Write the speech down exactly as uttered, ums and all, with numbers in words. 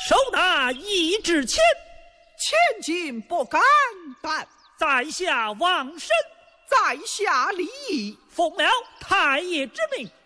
手拿一支签， 千金不敢担。 在下王申， 在下李毅， 奉了太爷之命，